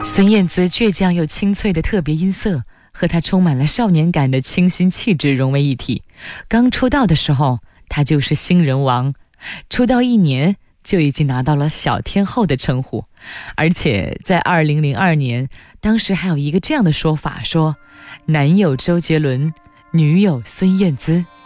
孙燕姿倔强又清脆的特别音色和她充满了少年感的清新气质融为一体。刚出道的时候，她就是新人王，出道1年就已经拿到了小天后的称呼。而且在2002年，当时还有一个这样的说法，说男友周杰伦，女友孙燕姿。